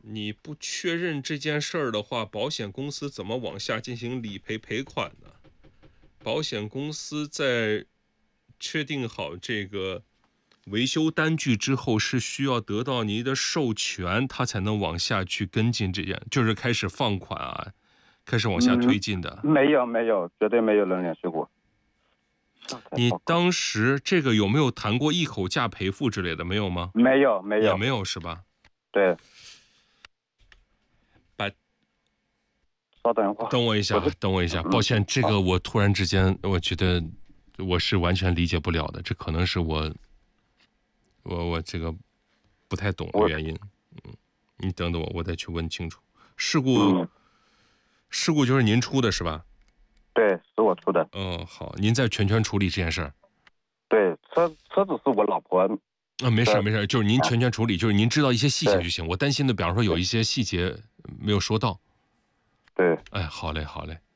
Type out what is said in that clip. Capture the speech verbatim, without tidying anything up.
你不确认这件事儿的话，保险公司怎么往下进行理赔赔款呢？保险公司在确定好这个维修单据之后，是需要得到您的授权，他才能往下去跟进这件，就是开始放款啊，开始往下推进的。 嗯、没有没有，绝对没有人联系过。 你当时这个有没有谈过一口价赔付之类的？没有吗？ 没有没有， 也没有是吧？ 对。 把， 稍等一会儿， 等我一下，等我一下，抱歉，这个我突然之间，我觉得我是完全理解不了的，这可能是我，我我这个不太懂的原因。嗯，你等等我，我再去问清楚。事故， 嗯、 事故就是您出的是吧？ 对，是我出的。 哦，好，您在全权处理这件事儿。 对，车车子是我老婆。 啊，没事没事，就是您全权处理，就是您知道一些细节就行。我担心的，比方说有一些细节没有说到。 对。 哎，好嘞好嘞。